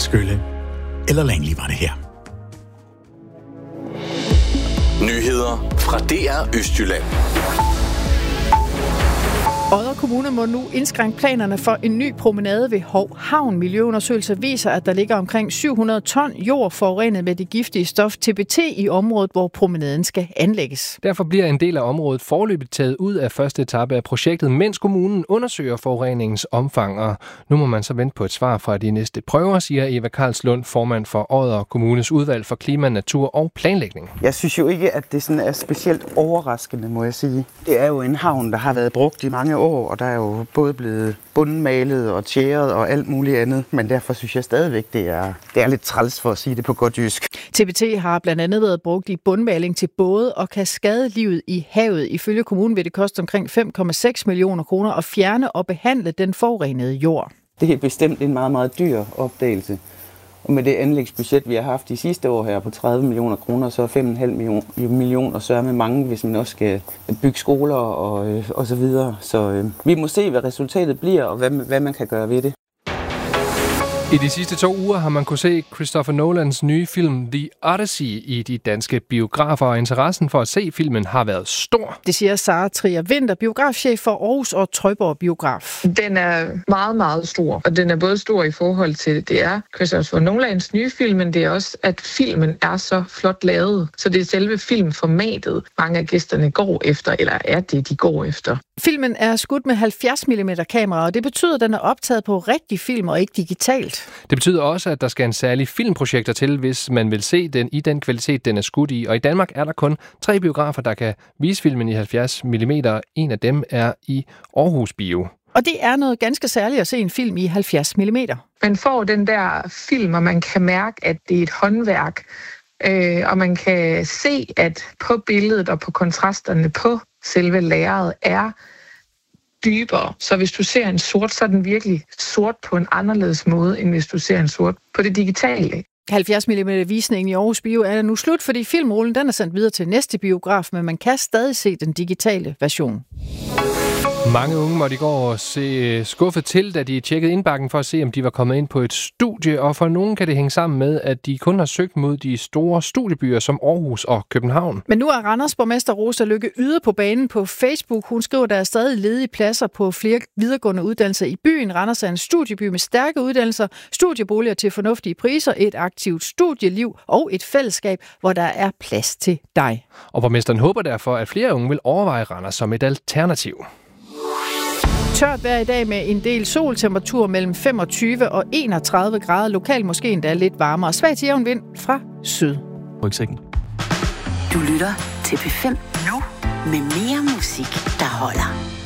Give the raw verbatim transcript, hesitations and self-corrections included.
Skylle eller Langley var det her. Nyheder fra D R Østjylland. Odder Kommune må nu indskrænke planerne for en ny promenade ved Hov Havn. Miljøundersøgelser viser, at der ligger omkring syv hundrede ton jord forurenet med det giftige stof T B T i området, hvor promenaden skal anlægges. Derfor bliver en del af området foreløbigt taget ud af første etape af projektet, mens kommunen undersøger forureningens omfang. Og nu må man så vente på et svar fra de næste prøver, siger Eva Karlslund, formand for Odder Kommunes udvalg for klima, natur og planlægning. Jeg synes jo ikke, at det sådan er specielt overraskende, må jeg sige. Det er jo en havn, der har været brugt i mange år. År, og der er jo både blevet bundmalet og tjæret og alt muligt andet, men derfor synes jeg stadigvæk, det er, det er lidt træls for at sige det på godt jysk. T B T har blandt andet været brugt i bundmaling til både og kan skade livet i havet. Ifølge kommunen vil det koste omkring fem komma seks millioner kroner at fjerne og behandle den forurenede jord. Det er bestemt en meget, meget dyr opdagelse. Og med det anlægsbudget, vi har haft de sidste år her på tredive millioner kroner, så er fem komma fem millioner sørge med mange, hvis man også skal bygge skoler og, øh, og så videre. Så øh, vi må se, hvad resultatet bliver, og hvad, hvad man kan gøre ved det. I de sidste to uger har man kunne se Christopher Nolans nye film The Odyssey i de danske biografer, og interessen for at se filmen har været stor. Det siger Sara Trier Vinter, biografchef for Aarhus og Trøjborg Biograf. Den er meget, meget stor, og den er både stor i forhold til, det er Christopher Nolans nye film, men det er også, at filmen er så flot lavet. Så det er selve filmformatet, mange af gæsterne går efter, eller er det, de går efter. Filmen er skudt med halvfjerds millimeter kamera, og det betyder, at den er optaget på rigtig film og ikke digitalt. Det betyder også, at der skal en særlig filmprojektor til, hvis man vil se den i den kvalitet, den er skudt i. Og i Danmark er der kun tre biografer, der kan vise filmen i halvfjerds millimeter. En af dem er i Aarhus Bio. Og det er noget ganske særligt at se en film i halvfjerds millimeter. Man får den der film, og man kan mærke, at det er et håndværk. Øh, og man kan se, at på billedet og på kontrasterne på selve lærredet er dybere. Så hvis du ser en sort, så er den virkelig sort på en anderledes måde, end hvis du ser en sort på det digitale. halvfjerds millimeter visningen i Aarhus Bio er nu slut, fordi filmrullen den er sendt videre til næste biograf, men man kan stadig se den digitale version. Mange unge måtte i går se skuffet til, da de tjekkede indbakken for at se, om de var kommet ind på et studie, og for nogen kan det hænge sammen med, at de kun har søgt mod de store studiebyer som Aarhus og København. Men nu er Randers borgmester Rosa Lykke Yde på banen på Facebook. Hun skriver, at der er stadig ledige pladser på flere videregående uddannelser i byen. Randers er en studieby med stærke uddannelser, studieboliger til fornuftige priser, et aktivt studieliv og et fællesskab, hvor der er plads til dig. Og borgmesteren håber derfor, at flere unge vil overveje Randers som et alternativ. Tørt hver i dag med en del soltemperatur mellem femogtyve og enogtredive grader. Lokalt måske endda lidt varmere. Svag til jævn vind fra syd. Rygsækken. Du lytter til P fem nu med mere musik, der holder.